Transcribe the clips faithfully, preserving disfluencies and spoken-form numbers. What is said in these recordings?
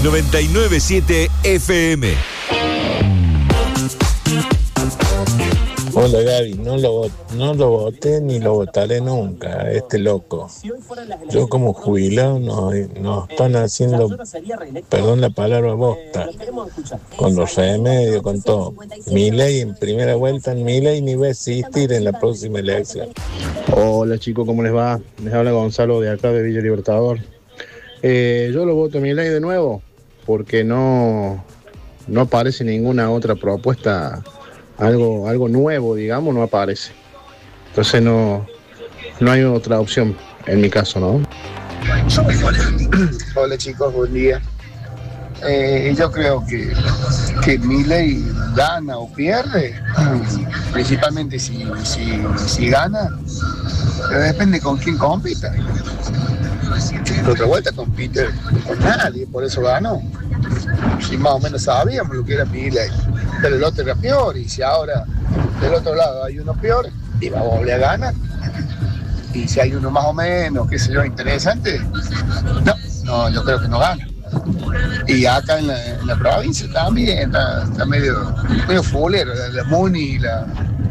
noventa y nueve punto siete F M. Hola Gaby, no lo, no lo voté ni lo votaré nunca, este loco. Yo como jubilado nos, nos están haciendo, perdón la palabra, bosta, con los remedios, con todo. Milei en primera vuelta, Milei ni va a existir en la próxima elección. Hola chicos, ¿cómo les va? Les habla Gonzalo de acá de Villa Libertador. Eh, yo lo voto Milei de nuevo porque no, no aparece ninguna otra propuesta. Algo, algo nuevo, digamos, no aparece. Entonces no, no hay otra opción, en mi caso, ¿no? Hola chicos, buen día. Eh, yo creo que, que Milei gana o pierde, principalmente si, si, si gana, pero depende con quién compita. La otra vuelta compite con nadie, por eso ganó. Si más o menos sabíamos lo que era Milei, pero el otro era peor, y si ahora del otro lado hay uno peor, y va a volver a ganar. Y si hay uno más o menos, qué sé yo, interesante, no, no, yo creo que no gana. Y acá en la, en la provincia también está, está medio, medio fulero, la, la Muni y la,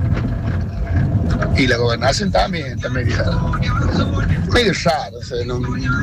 y la gobernación también está medio, medio raro, o sea, no.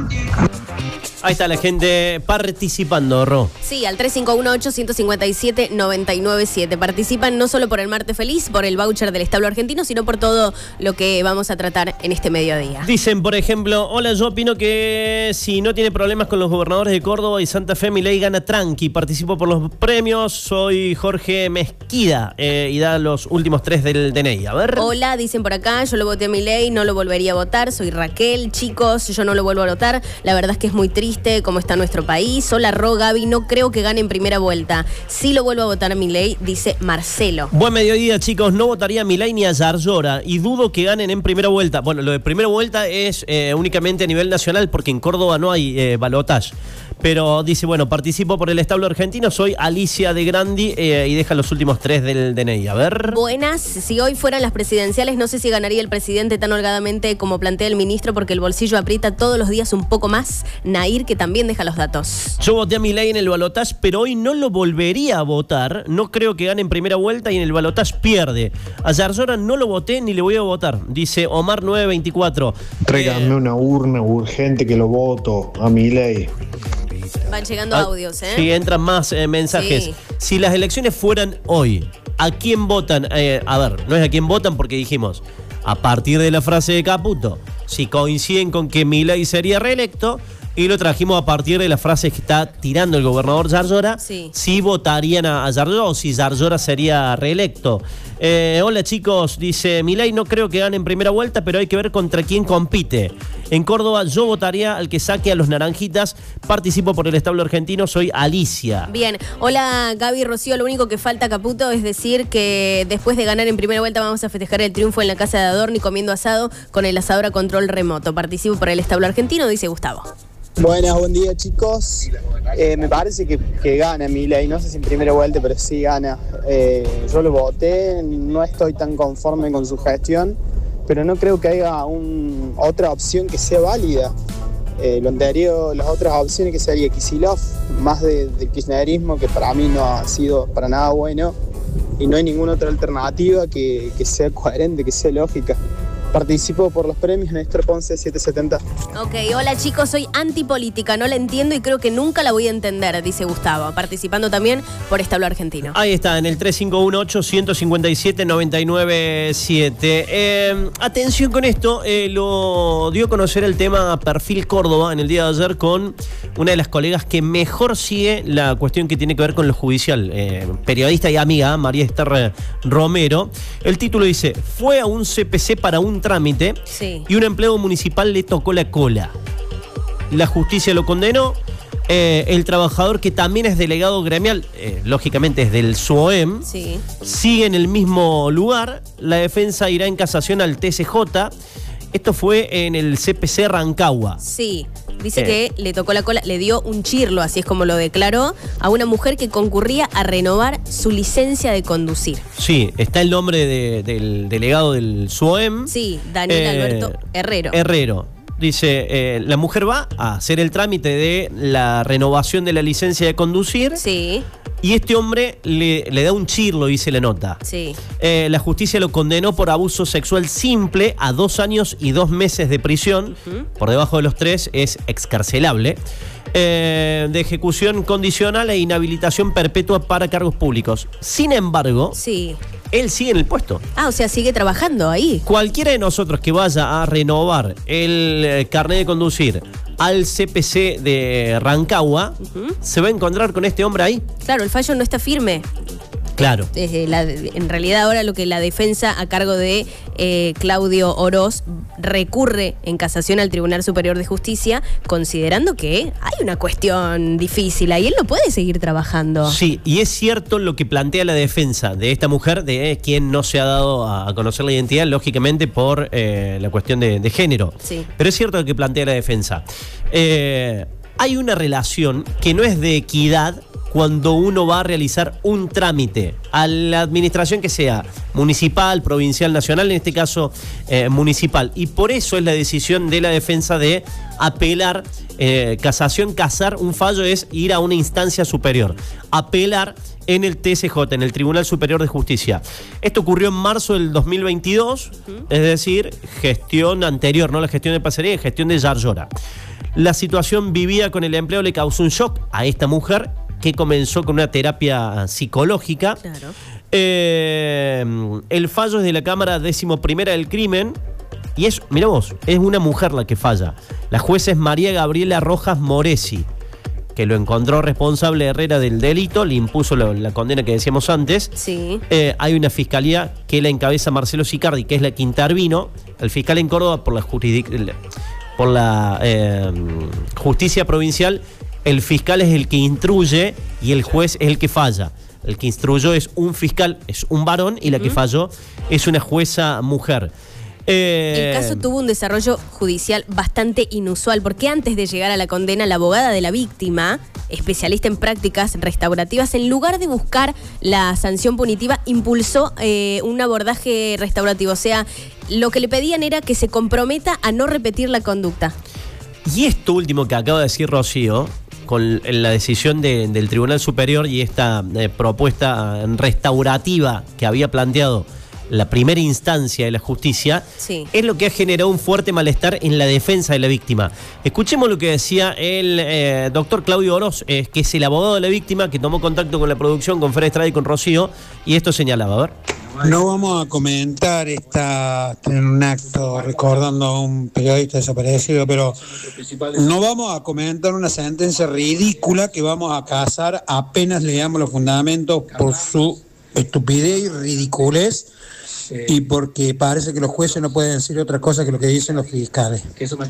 Ahí está la gente participando, Ro. Sí, al tres cinco uno ocho, uno cinco siete, nueve nueve siete. Participan no solo por el Martes Feliz, por el voucher del establo argentino, sino por todo lo que vamos a tratar en este mediodía. Dicen, por ejemplo, hola, yo opino que si no tiene problemas con los gobernadores de Córdoba y Santa Fe, Milei gana tranqui. Participo por los premios, soy Jorge Mezquida eh, y da los últimos tres del D N I. A ver. Hola, dicen por acá, yo lo voté a Milei, no lo volvería a votar. Soy Raquel, chicos, yo no lo vuelvo a votar. La verdad es que es muy triste cómo está nuestro país. Hola, Ro, Gaby, no creo que gane en primera vuelta. Sí lo vuelvo a votar a Milei, dice Marcelo. Buen mediodía, chicos. No votaría a Milei ni a Yarlora y dudo que ganen en primera vuelta. Bueno, lo de primera vuelta es eh, únicamente a nivel nacional porque en Córdoba no hay eh, balotaje. Pero dice, bueno, participo por el establo argentino, soy Alicia de Grandi eh, y deja los últimos tres del D N I. A ver. Buenas, si hoy fueran las presidenciales, no sé si ganaría el presidente tan holgadamente como plantea el ministro, porque el bolsillo aprieta todos los días un poco más. Nair, que también deja los datos. Yo voté a Milei en el balotaje, pero hoy no lo volvería a votar. No creo que gane en primera vuelta y en el balotaje pierde. A Yarlora no lo voté ni le voy a votar, dice Omar nueve veinticuatro. Tráiganme eh, una urna urgente que lo voto a Milei. Van llegando ah, audios, ¿eh? Sí, entran más eh, mensajes. Sí. Si las elecciones fueran hoy, ¿a quién votan? Eh, a ver, no es a quién votan porque dijimos, a partir de la frase de Caputo, si coinciden con que Milei sería reelecto, y lo trajimos a partir de las frases que está tirando el gobernador Yarlora, sí. Si votarían a, a Yarlora o si Yarlora sería reelecto. Eh, hola chicos, dice Milei, no creo que gane en primera vuelta, pero hay que ver contra quién compite. En Córdoba yo votaría al que saque a los naranjitas. Participo por el establo argentino, soy Alicia. Bien, hola Gaby, Rocío, lo único que falta, Caputo, es decir que después de ganar en primera vuelta vamos a festejar el triunfo en la casa de Adorni comiendo asado con el asador a control remoto. Participo por el establo argentino, dice Gustavo. Buenas, buen día chicos. Eh, me parece que, que gana Milei, no sé si en primera vuelta, pero sí gana. Eh, yo lo voté, no estoy tan conforme con su gestión, pero no creo que haya un, otra opción que sea válida. Eh, lo anterior, las otras opciones que sería Kicillof, más de, de kirchnerismo, que para mí no ha sido para nada bueno, y no hay ninguna otra alternativa que, que sea coherente, que sea lógica. Participo por los premios Néstor Ponce setecientos setenta. Ok, hola chicos, soy antipolítica, no la entiendo y creo que nunca la voy a entender, dice Gustavo, participando también por establo argentino. Ahí está, en el tres cinco uno ocho, uno cinco siete, nueve nueve siete. Eh, atención con esto, eh, lo dio a conocer el tema Perfil Córdoba en el día de ayer con una de las colegas que mejor sigue la cuestión que tiene que ver con lo judicial, eh, periodista y amiga María Esther Romero. El título dice, fue a un C P C para un trámite, sí, y un empleado municipal le tocó la cola. La justicia lo condenó. Eh, el trabajador, que también es delegado gremial, eh, lógicamente es del S O E M, sí, sigue en el mismo lugar. La defensa irá en casación al T C J. Esto fue en el C P C Rancagua. Sí, dice eh. que le tocó la cola, le dio un chirlo, así es como lo declaró, a una mujer que concurría a renovar su licencia de conducir. Sí, está el nombre de, del delegado del S O E M. Sí, Daniel eh, Alberto Herrero. Herrero. dice, eh, la mujer va a hacer el trámite de la renovación de la licencia de conducir. Sí. Y este hombre le, le da un chirlo, dice la nota. Sí. Eh, la justicia lo condenó por abuso sexual simple a dos años y dos meses de prisión. Uh-huh. Por debajo de los tres es excarcelable. Eh, de ejecución condicional e inhabilitación perpetua para cargos públicos. Sin embargo, sí. él sigue en el puesto. Ah, o sea, sigue trabajando ahí. Cualquiera de nosotros que vaya a renovar el eh, carnet de conducir al C P C de Rancagua, uh-huh. se va a encontrar con este hombre ahí. Claro, el fallo no está firme. Claro. Desde la, en realidad ahora lo que la defensa a cargo de eh, Claudio Oroz recurre en casación al Tribunal Superior de Justicia, considerando que hay una cuestión difícil ahí, él no puede seguir trabajando. Sí, y es cierto lo que plantea la defensa de esta mujer, de quien no se ha dado a conocer la identidad, lógicamente por eh, la cuestión de, de género. Sí. Pero es cierto lo que plantea la defensa. Eh, hay una relación que no es de equidad cuando uno va a realizar un trámite a la administración que sea municipal, provincial, nacional, en este caso eh, municipal. Y por eso es la decisión de la defensa de apelar, eh, casación, casar un fallo es ir a una instancia superior, apelar en el T S J, en el Tribunal Superior de Justicia. Esto ocurrió en marzo del dos mil veintidós, uh-huh. es decir, gestión anterior, no la gestión de Pacerini, gestión de Yarlora. La situación vivida con el empleo le causó un shock a esta mujer, que comenzó con una terapia psicológica. Claro. Eh, el fallo es de la Cámara Décimo Primera del Crimen. Y es, mirá vos, es una mujer la que falla. La jueza es María Gabriela Rojas Moresi, que lo encontró responsable Herrera del delito, le impuso la, la condena que decíamos antes. Sí. Eh, hay una fiscalía que la encabeza Marcelo Sicardi, que es la que intervino. El fiscal en Córdoba por la, juridic- por la eh, justicia provincial. El fiscal es el que instruye y el juez es el que falla. El que instruyó es un fiscal, es un varón, y la uh-huh. que falló es una jueza mujer. Eh... El caso tuvo un desarrollo judicial bastante inusual, porque antes de llegar a la condena, la abogada de la víctima, especialista en prácticas restaurativas, en lugar de buscar la sanción punitiva, impulsó eh, un abordaje restaurativo. O sea, lo que le pedían era que se comprometa a no repetir la conducta. Y esto último que acaba de decir Rocío, con la decisión de, del Tribunal Superior y esta eh, propuesta restaurativa que había planteado la primera instancia de la justicia, sí. es lo que ha generado un fuerte malestar en la defensa de la víctima. Escuchemos lo que decía el eh, doctor Claudio Oroz, eh, que es el abogado de la víctima, que tomó contacto con la producción, con Fred Estrada y con Rocío, y esto señalaba, a ver. No vamos a comentar esta, en un acto recordando a un periodista desaparecido, pero no vamos a comentar una sentencia ridícula que vamos a casar apenas leamos los fundamentos por su estupidez y ridiculez y porque parece que los jueces no pueden decir otra cosa que lo que dicen los fiscales.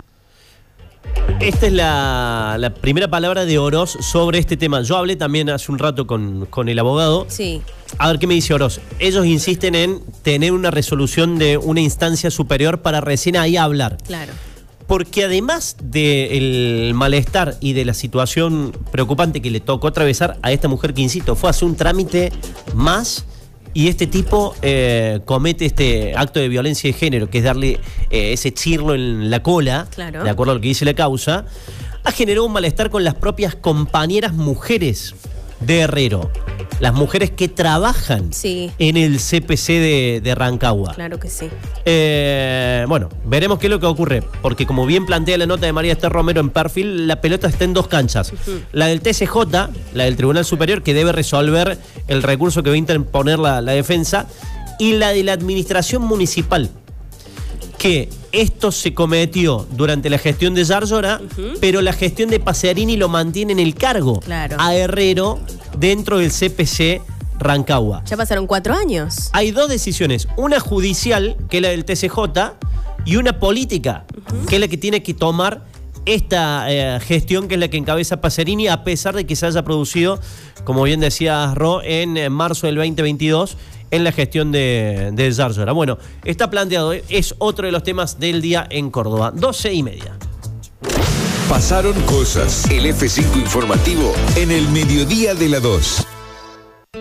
Esta es la, la primera palabra de Oroz sobre este tema. Yo hablé también hace un rato con, con el abogado. Sí. A ver, ¿qué me dice Oroz? Ellos insisten en tener una resolución de una instancia superior para recién ahí hablar. Claro. Porque además del malestar y de la situación preocupante que le tocó atravesar a esta mujer que, insisto, fue a hacer un trámite más y este tipo eh, comete este acto de violencia de género, que es darle eh, ese chirlo en la cola, claro. de acuerdo a lo que dice la causa, ha generado un malestar con las propias compañeras mujeres de Herrero. Las mujeres que trabajan sí. en el C P C de, de Rancagua. Claro que sí. Eh, bueno, veremos qué es lo que ocurre, porque como bien plantea la nota de María Esther Romero en Perfil, la pelota está en dos canchas. Uh-huh. La del T S J, la del Tribunal Superior, que debe resolver el recurso que va a interponer la, la defensa, y la de la administración municipal, que esto se cometió durante la gestión de Yarlora, uh-huh. pero la gestión de Pacerini lo mantiene en el cargo claro. a Herrero dentro del C P C Rancagua. Ya pasaron cuatro años. Hay dos decisiones, una judicial, que es la del T C J, y una política, uh-huh. que es la que tiene que tomar esta eh, gestión, que es la que encabeza Pacerini, a pesar de que se haya producido, como bien decía Ro, en eh, marzo del veinte veintidós, en la gestión de, de Yarlora. Bueno, está planteado, es otro de los temas del día en Córdoba. doce y media. Pasaron cosas. El F cinco informativo en el mediodía de la dos.